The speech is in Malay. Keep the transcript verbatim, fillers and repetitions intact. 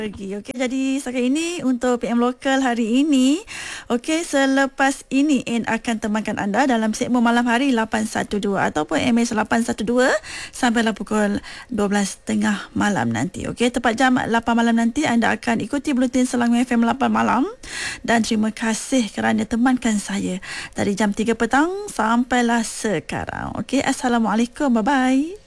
Pergi. Okey, jadi setakat ini untuk P M Lokal hari ini. Okey, selepas ini N akan temankan anda dalam segmen malam hari lapan satu dua ataupun M S lapan satu dua sampailah pukul dua belas tiga puluh malam nanti. Okey, tepat jam lapan malam nanti anda akan ikuti Buletin Selangor F M lapan malam, dan terima kasih kerana temankan saya dari jam tiga petang sampailah sekarang. Okey, Assalamualaikum, bye bye.